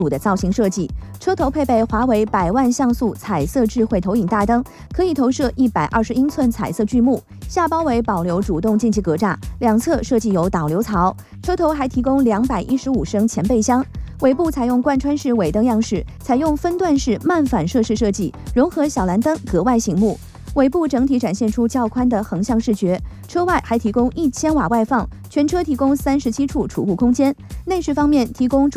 的造型设计。车头配备华为100万像素彩色智慧投影大灯，可以投射120英寸彩色巨幕。下包围保留主动进气格栅，两侧设计有导流槽。车头还提供215升前备箱。尾部采用贯穿式尾灯样式，采用分段式慢反射式设计，融合小蓝灯，格外醒目。尾部整体展现出较宽的横向视觉，车外还提供1000瓦外放，全车提供37处储物空间。内饰方面提供